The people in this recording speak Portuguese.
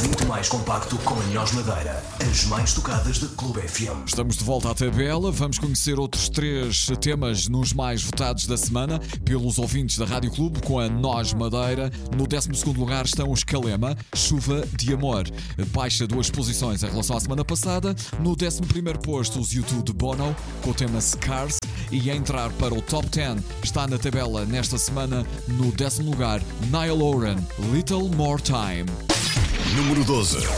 muito mais compacto com a Nós Madeira. As mais tocadas da Clube FM. Estamos de volta à tabela. Vamos conhecer outros 3 temas nos mais votados da semana pelos ouvintes da Rádio Clube com a Nós Madeira. No 12º lugar estão os Calema, Chuva de Amor. Baixa 2 posições em relação à semana passada. No 11º posto, os U2 de Bono com o tema Scars. E a entrar para o Top 10 está na tabela nesta semana no 10º lugar, Niall Horan, Little More Time. Número 12.